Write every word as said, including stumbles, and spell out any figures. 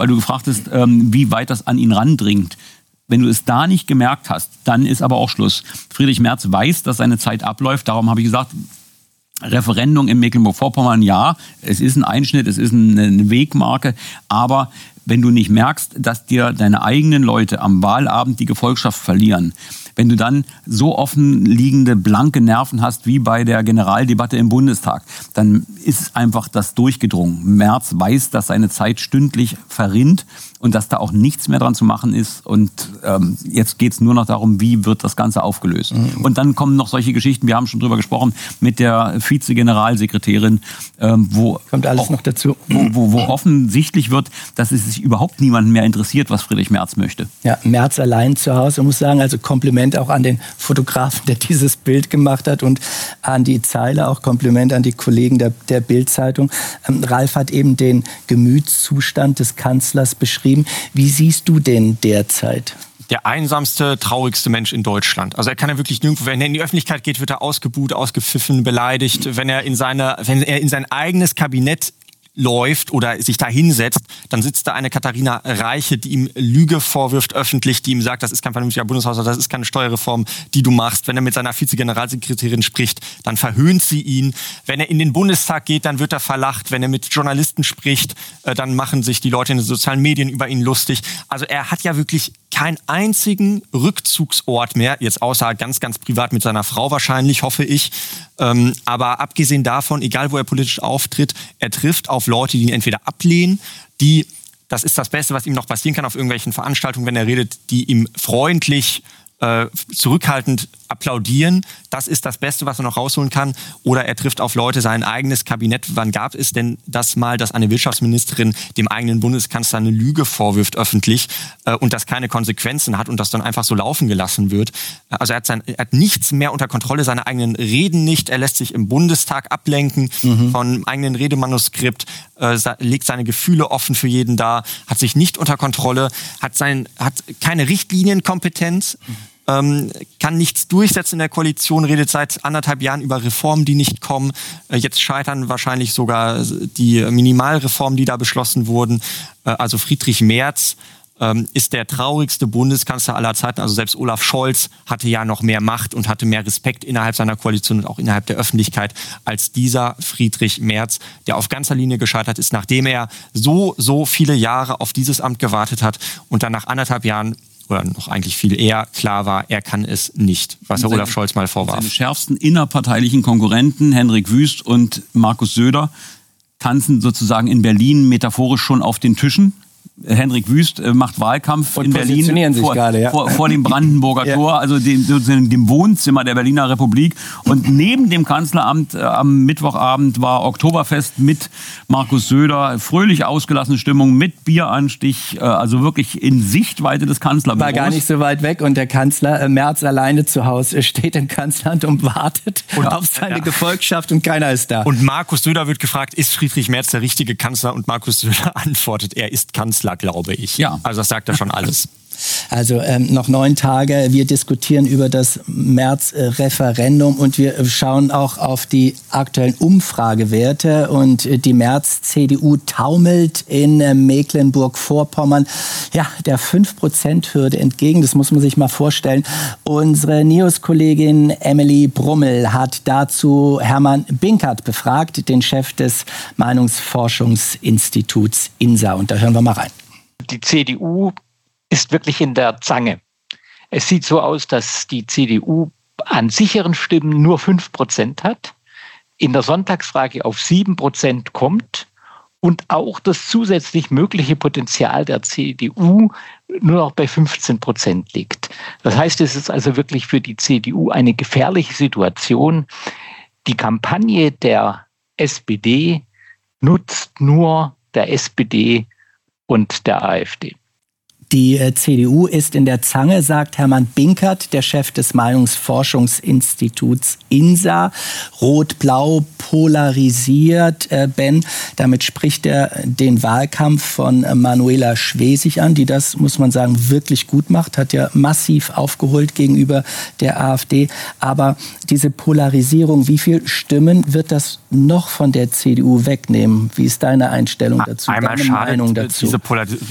weil du gefragt hast, ähm, wie weit das an ihn randringt. Wenn du es da nicht gemerkt hast, dann ist aber auch Schluss. Friedrich Merz weiß, dass seine Zeit abläuft. Darum habe ich gesagt, Referendum in Mecklenburg-Vorpommern, ja, es ist ein Einschnitt, es ist eine Wegmarke. Aber wenn du nicht merkst, dass dir deine eigenen Leute am Wahlabend die Gefolgschaft verlieren, wenn du dann so offen liegende, blanke Nerven hast wie bei der Generaldebatte im Bundestag, dann ist einfach das durchgedrungen. Merz weiß, dass seine Zeit stündlich verrinnt und dass da auch nichts mehr dran zu machen ist. Und ähm, jetzt geht es nur noch darum, wie wird das Ganze aufgelöst. Mhm. Und dann kommen noch solche Geschichten, wir haben schon drüber gesprochen, mit der Vize-Generalsekretärin, ähm, wo, kommt alles auch, noch dazu. Wo, wo, wo offensichtlich wird, dass es sich überhaupt niemanden mehr interessiert, was Friedrich Merz möchte. Ja, Merz allein zu Hause, muss sagen, also Kompliment auch an den Fotografen, der dieses Bild gemacht hat, und an die Zeile, auch Kompliment an die Kollegen der, der Bild-Zeitung. Ähm, Ralf hat eben den Gemütszustand des Kanzlers beschrieben. Wie siehst du den derzeit? Der einsamste, traurigste Mensch in Deutschland. Also er kann ja wirklich nirgendwo, wenn er in die Öffentlichkeit geht, wird er ausgebuht, ausgepfiffen, beleidigt. Wenn er in seine, wenn er in sein eigenes Kabinett läuft oder sich da hinsetzt, dann sitzt da eine Katharina Reiche, die ihm Lüge vorwirft öffentlich, die ihm sagt, das ist kein vernünftiger Bundeshaushalt, das ist keine Steuerreform, die du machst. Wenn er mit seiner Vize-Generalsekretärin spricht, dann verhöhnt sie ihn. Wenn er in den Bundestag geht, dann wird er verlacht. Wenn er mit Journalisten spricht, dann machen sich die Leute in den sozialen Medien über ihn lustig. Also er hat ja wirklich keinen einzigen Rückzugsort mehr, jetzt außer ganz, ganz privat mit seiner Frau wahrscheinlich, hoffe ich. Ähm, aber abgesehen davon, egal wo er politisch auftritt, er trifft auf Leute, die ihn entweder ablehnen, die, das ist das Beste, was ihm noch passieren kann auf irgendwelchen Veranstaltungen, wenn er redet, die ihm freundlich, äh, zurückhaltend applaudieren. Das ist das Beste, was er noch rausholen kann. Oder er trifft auf Leute, sein eigenes Kabinett. Wann gab es denn das mal, dass eine Wirtschaftsministerin dem eigenen Bundeskanzler eine Lüge vorwirft öffentlich äh, und das keine Konsequenzen hat und das dann einfach so laufen gelassen wird? Also er hat, sein, er hat nichts mehr unter Kontrolle, seine eigenen Reden nicht. Er lässt sich im Bundestag ablenken mhm. von eigenen Redemanuskript, äh, legt seine Gefühle offen für jeden dar, hat sich nicht unter Kontrolle, hat, sein, hat keine Richtlinienkompetenz. Mhm. Ähm, kann nichts durchsetzen in der Koalition, redet seit anderthalb Jahren über Reformen, die nicht kommen. Äh, jetzt scheitern wahrscheinlich sogar die Minimalreformen, die da beschlossen wurden. Äh, also Friedrich Merz ähm, ist der traurigste Bundeskanzler aller Zeiten. Also selbst Olaf Scholz hatte ja noch mehr Macht und hatte mehr Respekt innerhalb seiner Koalition und auch innerhalb der Öffentlichkeit als dieser Friedrich Merz, der auf ganzer Linie gescheitert ist, nachdem er so, so viele Jahre auf dieses Amt gewartet hat und dann nach anderthalb Jahren oder noch eigentlich viel eher klar war, er kann es nicht, was Herr Olaf Scholz mal vorwarf. Seine schärfsten innerparteilichen Konkurrenten, Henrik Wüst und Markus Söder, tanzen sozusagen in Berlin metaphorisch schon auf den Tischen. Henrik Wüst äh, macht Wahlkampf und in Berlin sich vor, gerade, ja. vor, vor dem Brandenburger ja. Tor, also dem, dem Wohnzimmer der Berliner Republik. Und neben dem Kanzleramt äh, am Mittwochabend war Oktoberfest mit Markus Söder, fröhlich ausgelassene Stimmung mit Bieranstich, äh, also wirklich in Sichtweite des Kanzlerbüros. War gar nicht so weit weg und der Kanzler äh, Merz alleine zu Hause steht im Kanzleramt und wartet und, auf seine ja. Gefolgschaft und keiner ist da. Und Markus Söder wird gefragt, ist Friedrich Merz der richtige Kanzler? Und Markus Söder antwortet, er ist Kanzler, glaube ich. Ja. Also das sagt er schon alles. Also ähm, noch neun Tage. Wir diskutieren über das Merz-Referendum und wir schauen auch auf die aktuellen Umfragewerte. Und die Merz-C D U taumelt in äh, Mecklenburg-Vorpommern ja, der fünf Prozent Hürde entgegen. Das muss man sich mal vorstellen. Unsere News-Kollegin Emily Brummel hat dazu Hermann Binkert befragt, den Chef des Meinungsforschungsinstituts I N S A. Und da hören wir mal rein. Die C D U ist wirklich in der Zange. Es sieht so aus, dass die C D U an sicheren Stimmen nur fünf Prozent hat, in der Sonntagsfrage auf sieben Prozent kommt und auch das zusätzlich mögliche Potenzial der C D U nur noch bei fünfzehn Prozent liegt. Das heißt, es ist also wirklich für die C D U eine gefährliche Situation. Die Kampagne der S P D nutzt nur der S P D und der AfD. Die C D U ist in der Zange, sagt Hermann Binkert, der Chef des Meinungsforschungsinstituts I N S A. Rot-Blau polarisiert, äh, Ben. Damit spricht er den Wahlkampf von Manuela Schwesig an, die das, muss man sagen, wirklich gut macht. Hat ja massiv aufgeholt gegenüber der AfD. Aber diese Polarisierung, wie viel Stimmen wird das noch von der C D U wegnehmen? Wie ist deine Einstellung dazu? Einmal deine schadet Meinung dazu? Diese Polarisierung